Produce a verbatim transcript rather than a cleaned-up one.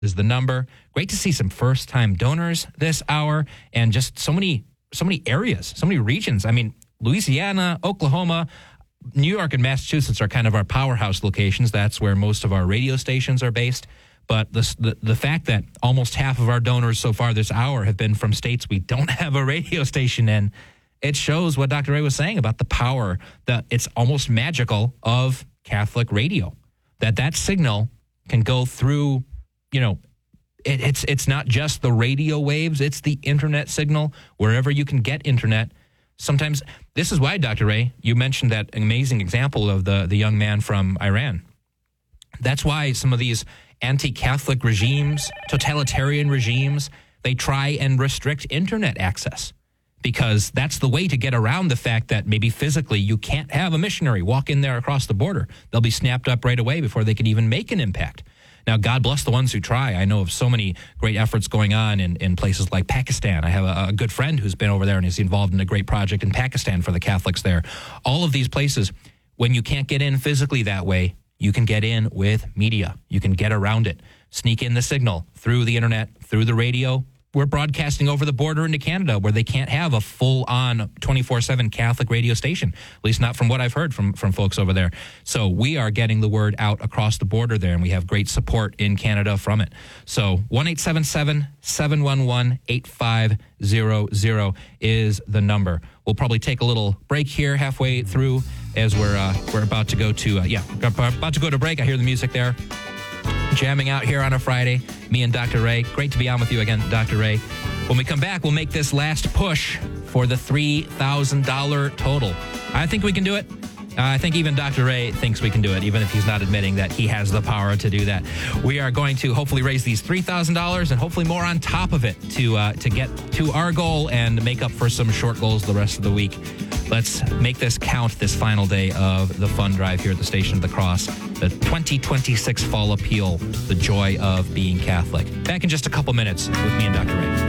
is the number. Great to see some first-time donors this hour, and just so many, so many areas, so many regions. I mean, Louisiana, Oklahoma, New York, and Massachusetts are kind of our powerhouse locations. That's where most of our radio stations are based. But the, the the fact that almost half of our donors so far this hour have been from states we don't have a radio station in, it shows what Doctor Ray was saying about the power, that it's almost magical, of Catholic radio. That that signal can go through, you know, it, it's it's not just the radio waves, it's the internet signal, wherever you can get internet. Sometimes, this is why, Doctor Ray, you mentioned that amazing example of the, the young man from Iran. That's why some of these anti-Catholic regimes, totalitarian regimes, they try and restrict internet access, because that's the way to get around the fact that maybe physically you can't have a missionary walk in there across the border. They'll be snapped up right away before they can even make an impact. Now, God bless the ones who try. I know of so many great efforts going on in, in places like Pakistan. I have a, a good friend who's been over there and is involved in a great project in Pakistan for the Catholics there. All of these places, when you can't get in physically that way, you can get in with media. You can get around it. Sneak in the signal through the internet, through the radio. We're broadcasting over the border into Canada, where they can't have a full-on twenty-four seven Catholic radio station, at least not from what I've heard from, from folks over there. So we are getting the word out across the border there, and we have great support in Canada from it. So one eight seven seven, seven one one, eight five zero zero is the number. We'll probably take a little break here halfway through as we're uh, we're about to go to, uh, yeah, about to go to break. I hear the music there. Jamming out here on a Friday, me and Doctor Ray. Great to be on with you again, Doctor Ray. When we come back, we'll make this last push for the three thousand dollars total. I think we can do it. Uh, I think even Doctor Ray thinks we can do it, even if he's not admitting that he has the power to do that. We are going to hopefully raise these three thousand dollars and hopefully more on top of it to uh, to get to our goal and make up for some short goals the rest of the week. Let's make this count this final day of the fund drive here at the Station of the Cross. The twenty twenty-six Fall Appeal, the joy of being Catholic. Back in just a couple minutes with me and Doctor Ray.